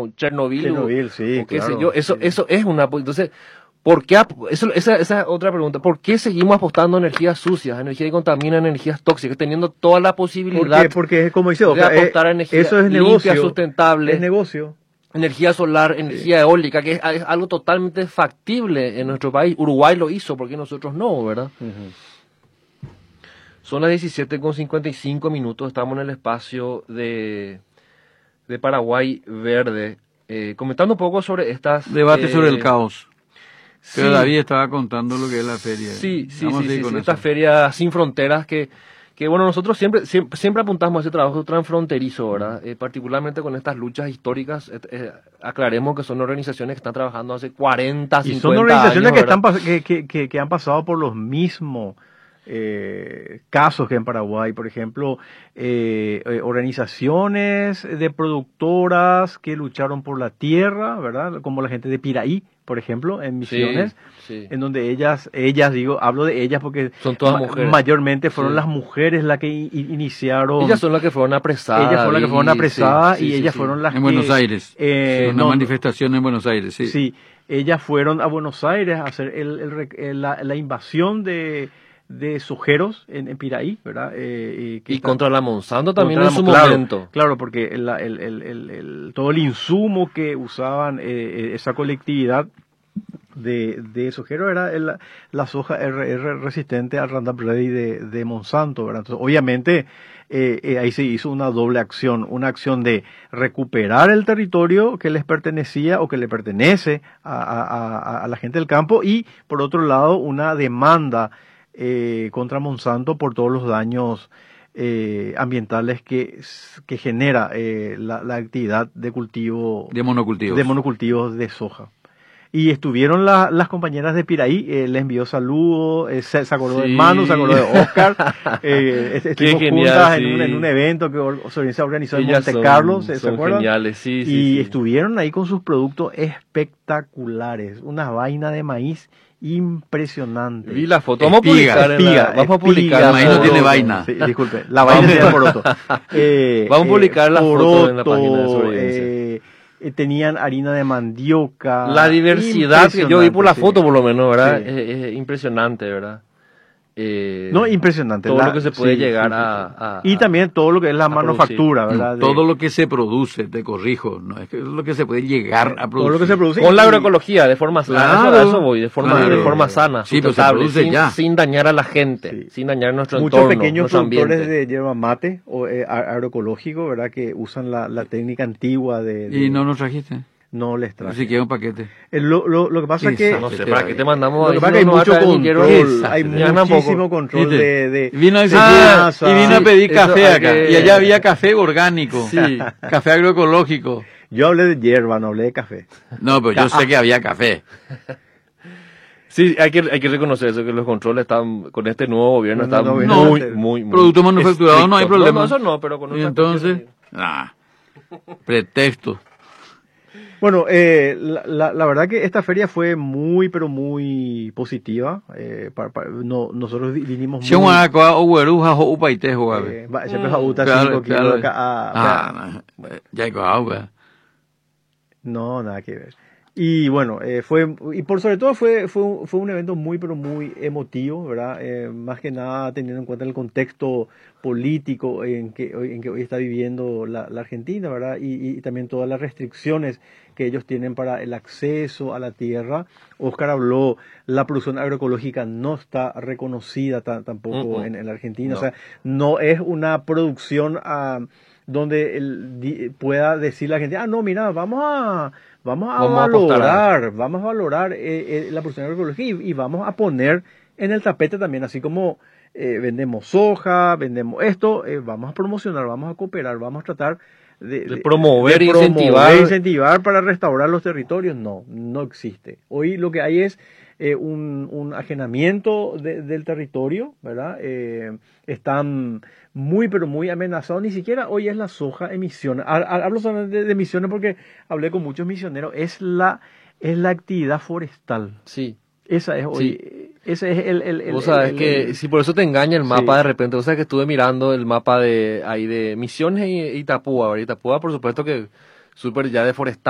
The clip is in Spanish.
con Chernobyl, Chernobyl, sí, o qué claro, sé yo, sí. eso es una, entonces, ¿por qué, esa es otra pregunta, ¿por qué seguimos apostando a energías sucias, energías que contaminan, energías tóxicas, teniendo toda la posibilidad Porque como dice de Oscar, apostar a energía eso es limpia, negocio, sustentable? es negocio. Energía solar, energía eólica, que es algo totalmente factible en nuestro país. Uruguay lo hizo, ¿por qué nosotros no, verdad? Ujú. Son las 17:55, estamos en el espacio de Paraguay Verde. Comentando un poco sobre estas... Debate sobre el caos. Pero sí, David estaba contando lo que es la feria. sí, Vamos a seguir con esta eso. feria sin fronteras que bueno, nosotros siempre apuntamos a ese trabajo transfronterizo, ¿verdad? Particularmente con estas luchas históricas, aclaremos que son organizaciones que están trabajando hace 40, 50 Y son organizaciones años, que han pasado por los mismos casos que en Paraguay, por ejemplo, organizaciones de productoras que lucharon por la tierra, ¿verdad? Como la gente de Piraí, por ejemplo, en Misiones, sí. en donde ellas digo, hablo de ellas porque Son todas mujeres. mayormente fueron Sí. las mujeres las que iniciaron. Ellas son las que fueron apresadas. Ellas fueron las que fueron apresadas sí, y sí, ellas sí. fueron las En Buenos Aires. Una no, manifestación en Buenos Aires, sí. Sí, ellas fueron a Buenos Aires a hacer la invasión de sojeros en Piraí, ¿verdad? Y contra la Monsanto también contra en su claro, momento. Claro, porque todo el insumo que usaban esa colectividad de sojeros era la soja resistente al Roundup Ready de Monsanto, ¿verdad? Entonces, obviamente, ahí se hizo una doble acción, una acción de recuperar el territorio que les pertenecía o que le pertenece a la gente del campo y, por otro lado, una demanda contra Monsanto por todos los daños ambientales que genera la actividad de cultivo De monocultivos. de monocultivos de soja. Y estuvieron las compañeras de Piraí, les envió saludos, se acordó de Manu, se acordó de Oscar, estuvimos genial, juntas sí. en un evento que se organizó en Ellas Monte Carlo, ¿se son acuerdan? geniales, sí, Y sí. estuvieron ahí con sus productos espectaculares, una vaina de maíz impresionante. Vi la foto, vamos a publicar. Vamos a publicar. El maíz no tiene vaina. Sí, disculpe, la vaina tiene poroto. Vamos a publicar la foto en la página de sobrevivencia. Tenían harina de mandioca. La diversidad que yo vi por la sí. foto, por lo menos, ¿verdad? Sí. Es impresionante, ¿verdad? No, impresionante. Todo lo que se puede llegar a y también todo lo que es la manufactura, producir. ¿verdad? Todo lo que se produce, te corrijo, no es que es lo que se puede llegar a producir. Todo lo que se produce. Con la agroecología, de forma sana, Claro, eso voy, de forma sana, sí, pero se sustentable, produce ya. sin dañar a la gente, Sí. sin dañar nuestro Muchos entorno, pequeños nuestro productores ambiente. de yerba mate o agroecológico, ¿verdad? Que usan la técnica antigua de Y no nos trajiste. no les traje. Así que un paquete. Lo que pasa es que No sé, ¿para qué te mandamos? lo que pasa es que hay No vas a mucho traer, ni quiero- control, hay Ya tampoco. muchísimo control ¿Viste? de Vino a decir, masa. y vino a pedir Sí, café eso hay acá. que- Y allá había café orgánico. Sí. Café agroecológico. Yo hablé de hierba, no hablé de café. No, pero yo sé que había café. Sí, hay que reconocer eso, que los controles están, con este nuevo gobierno, No, están no, muy, no, muy Producto manufacturado no hay estrictos. problema. No, eso no, pero con Y otras entonces, cuestiones pretexto. Bueno, la verdad que esta feria fue muy, pero muy positiva. Nosotros vinimos Si un muy... acá o güeruja o upaitejo, gabe. Se empezó a botar Claro, 5 kilos claro. acá Ya hay agua. No, nada que ver. Y bueno, y por sobre todo fue un evento muy, pero muy emotivo, ¿verdad? Más que nada teniendo en cuenta el contexto político en que hoy está viviendo la Argentina, ¿verdad? Y también todas las restricciones que ellos tienen para el acceso a la tierra. Oscar habló, la producción agroecológica no está reconocida tampoco en la Argentina, No. o sea, no es una producción donde pueda decir la gente, no, mira, vamos a valorar la producción agroecológica y vamos a poner en el tapete también, así como vendemos soja, vendemos esto, vamos a promocionar, vamos a cooperar, vamos a tratar de promover, de incentivar para restaurar los territorios. No existe. Hoy lo que hay es un ajenamiento del territorio, ¿verdad? Están muy, pero muy amenazados. Ni siquiera hoy es la soja emisiones. Hablo solamente de emisiones porque hablé con muchos misioneros. Es la actividad forestal. Sí. Esa es hoy. Sí. Ese es el Vos sabés que, si por eso te engaña el mapa Sí. de repente, vos sabés que estuve mirando el mapa de Misiones y Itapúa, ¿verdad? Itapúa, por supuesto que súper ya deforestado.